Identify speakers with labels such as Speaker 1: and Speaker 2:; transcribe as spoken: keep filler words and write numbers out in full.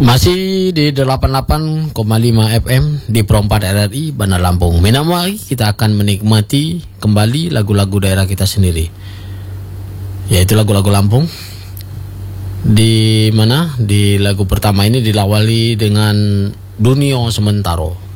Speaker 1: Masih di delapan puluh delapan koma lima F M di Perempat R R I Bandar Lampung. Minam lagi kita akan menikmati kembali lagu-lagu daerah kita sendiri, yaitu lagu-lagu Lampung. Di mana di lagu pertama ini dilawali dengan Dunio Sementaro.